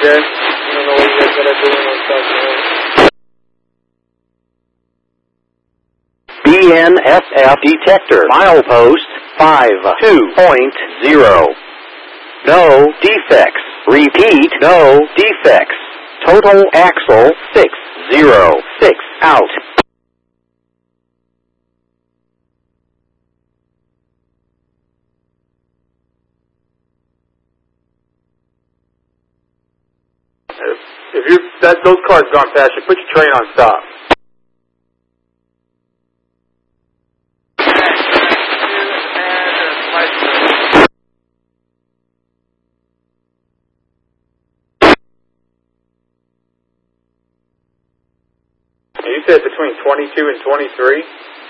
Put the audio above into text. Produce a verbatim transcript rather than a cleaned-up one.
I don't know what you guys are doing on South Road. B N S F detector. Milepost five two point zero. No defects. Repeat, no defects. Total axle six zero six out. If, if you that those cars gone past you, put your train on stop. You said between twenty-two and twenty-three?